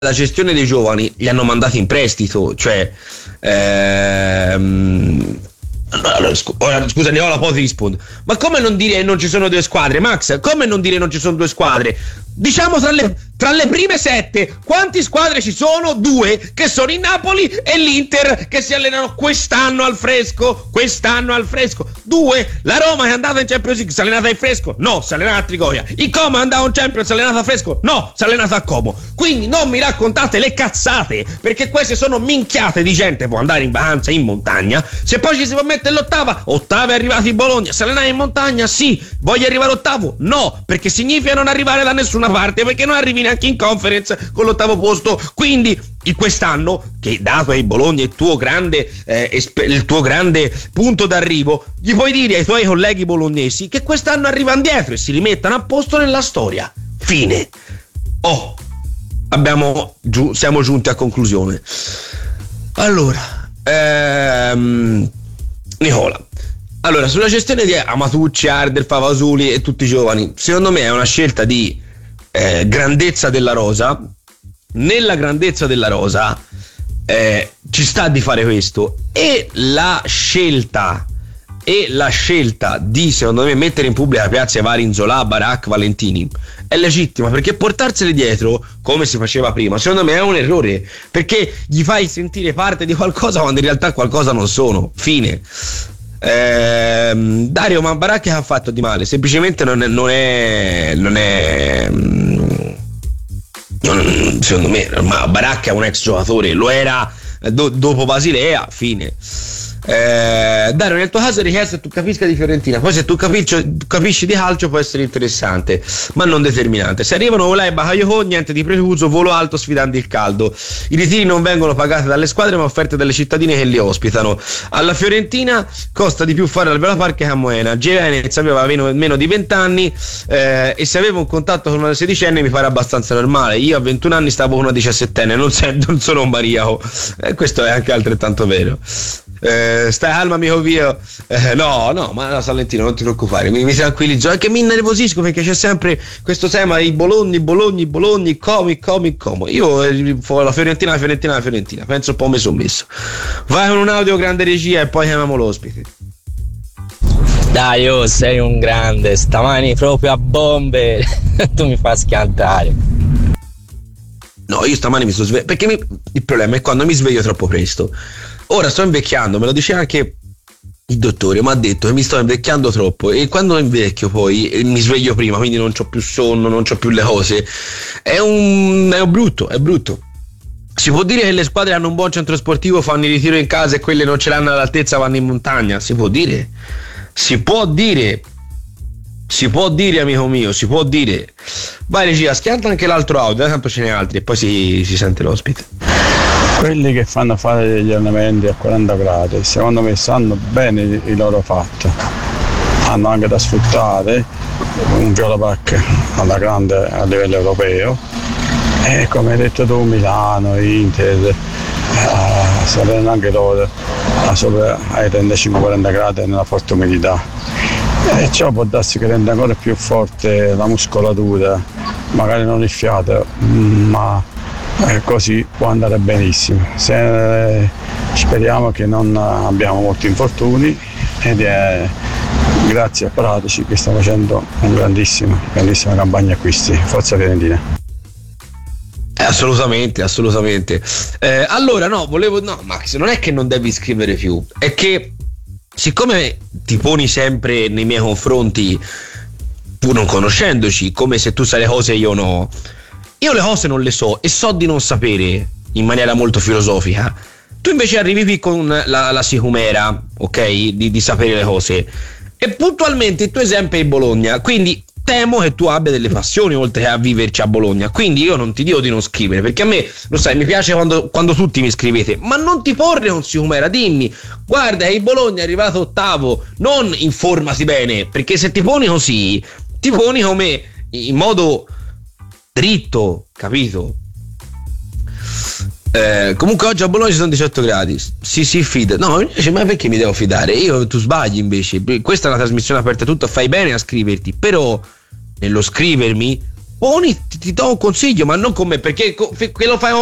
la gestione dei giovani li hanno mandati in prestito, cioè scusa Nicola, poi ti rispondo. Ma come non dire non ci sono due squadre, Max? Come non dire non ci sono due squadre? Diciamo tra le prime 7 quante squadre ci sono? 2, che sono il Napoli e l'Inter, che si allenano quest'anno al fresco. 2, la Roma è andata in Champions League, si è allenata in fresco? No, si è allenata a Trigoria. Il Como è andato in Champions, si è allenata a fresco? No, si è allenata a Como. Quindi non mi raccontate le cazzate, perché queste sono minchiate di gente. Può andare in vacanza in montagna, se poi ci si può mettere l'ottava è arrivato in Bologna, si allenava in montagna? Sì. Voglio arrivare ottavo? No, perché significa non arrivare da nessuna parte, perché non arrivi neanche in conference con l'8° posto. Quindi quest'anno, che dato ai Bologna il tuo grande punto d'arrivo, gli puoi dire ai tuoi colleghi bolognesi che quest'anno arrivano dietro e si rimettano a posto nella storia. Fine. Siamo giunti a conclusione. Allora, Nicola, allora, sulla gestione di Amatucci, Harder, Favasuli e tutti i giovani, secondo me è una scelta di grandezza della rosa. Nella grandezza della rosa ci sta di fare questo, e la scelta di, secondo me, mettere in pubblica piazza vari Nzola, Barak, Valentini è legittima, perché portarseli dietro come si faceva prima secondo me è un errore, perché gli fai sentire parte di qualcosa quando in realtà qualcosa non sono. Fine. Dario, ma Barak che ha fatto di male? Semplicemente non è secondo me, ma Barak è un ex giocatore, lo era dopo Basilea. Fine. Dario, nel tuo caso è richiesto che tu capisca di Fiorentina, poi se tu capisci di calcio può essere interessante ma non determinante. Se arrivano Olà e Bakayoko, niente di precluso, volo alto sfidando il caldo. I ritiri non vengono pagati dalle squadre ma offerte dalle cittadine che li ospitano. Alla Fiorentina costa di più fare al Vela Park che a Moena. Venez aveva meno di 20 anni e se avevo un contatto con una 16enne mi pare abbastanza normale. Io a 21 anni stavo con una 17enne, non sono un maniaco, questo è anche altrettanto vero. Stai calma amico mio. No, ma Salentino, non ti preoccupare, mi tranquillizzo, anche mi nervosisco perché c'è sempre questo tema di Bologna, come io la Fiorentina, penso un po' mi sono messo. Vai con un audio, grande regia, e poi chiamiamo l'ospite. Dai, sei un grande, stamani proprio a bombe. Tu mi fai schiantare. No, io stamani mi sono svegliato perché il problema è quando mi sveglio troppo presto. Ora sto invecchiando, me lo dice anche il dottore, mi ha detto che mi sto invecchiando troppo e quando invecchio poi mi sveglio prima, quindi non c'ho più sonno, non c'ho più le cose. È brutto. Si può dire che le squadre hanno un buon centro sportivo, fanno il ritiro in casa e quelle non ce l'hanno all'altezza vanno in montagna? Si può dire, amico mio, si può dire. Vai regia, schianta anche l'altro audio, tanto ce n'è altri e poi si sente l'ospite. Quelli che fanno fare degli allenamenti a 40 gradi, secondo me sanno bene il loro fatto. Hanno anche da sfruttare un Viola Park alla grande a livello europeo. E come hai detto tu, Milano, Inter, si allenano anche loro ai 35-40 gradi nella forte umidità. E ciò può darsi che renda ancora più forte la muscolatura, magari non il fiato, ma così può andare benissimo. Speriamo che non abbiamo molti infortuni ed è grazie a Pratici che sta facendo una grandissima campagna acquisti. Forza Fiorentina. Assolutamente. Allora no, Max, non è che non devi scrivere più, è che siccome ti poni sempre nei miei confronti, pur non conoscendoci, come se tu sai le cose e io no. Io le cose non le so e so di non sapere in maniera molto filosofica. Tu invece arrivi qui con la sicumera, ok? Di sapere le cose. E puntualmente il tuo esempio è Bologna, quindi temo che tu abbia delle passioni oltre a viverci a Bologna. Quindi io non ti dico di non scrivere, perché a me, lo sai, mi piace quando tutti mi scrivete, ma non ti porre con sicumera, dimmi guarda che il Bologna è arrivato 8º, non informati bene, perché se ti poni così, ti poni come in modo dritto, capito? Comunque oggi a Bologna ci sono 18 gradi. Sì, fida. No, invece, ma perché mi devo fidare? Tu sbagli invece. Questa è una trasmissione aperta a tutto, fai bene a scriverti, però nello scrivermi Poni, ti do un consiglio, ma non con me, perché lo fai